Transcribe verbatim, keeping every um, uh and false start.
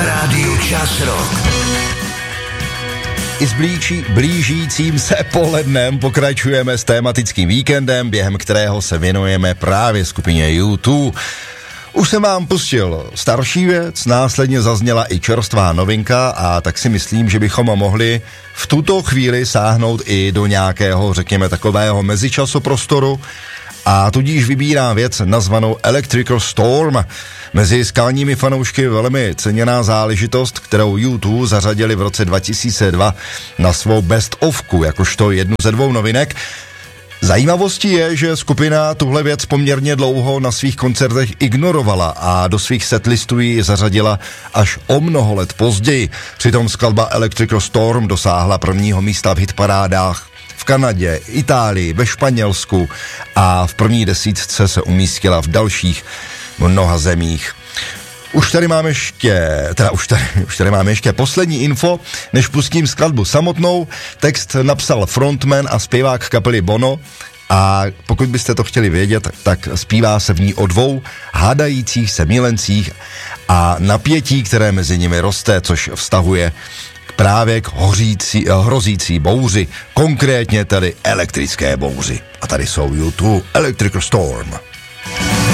Na rádiu Čas Rock. I s blíží, blížícím se polednem pokračujeme s tématickým víkendem, během kterého se věnujeme právě skupině U dva. Už jsem vám pustil starší věc, následně zazněla i čerstvá novinka a tak si myslím, že bychom mohli v tuto chvíli sáhnout i do nějakého, řekněme, takového mezičasoprostoru a tudíž vybírám věc nazvanou Electrical Storm. Mezi skalními fanoušky velmi ceněná záležitost, kterou U dva zařadili v roce dva tisíce dva na svou best ofku, jakožto jednu ze dvou novinek. Zajímavostí je, že skupina tuhle věc poměrně dlouho na svých koncertech ignorovala a do svých setlistů ji zařadila až o mnoho let později. Přitom skladba Electrical Storm dosáhla prvního místa v hitparádách v Kanadě, Itálii, ve Španělsku a v první desítce se umístila v dalších mnoha zemích. Už tady máme ještě, teda už tady, už tady máme ještě poslední info, než pustím skladbu samotnou. Text napsal frontman a zpěvák kapely Bono a pokud byste to chtěli vědět, tak zpívá se v ní o dvou hádajících se milencích a napětí, které mezi nimi roste, což vztahuje právě k hořící, hrozící bouři, konkrétně tedy elektrické bouři. A tady jsou U dva, Electrical Storm.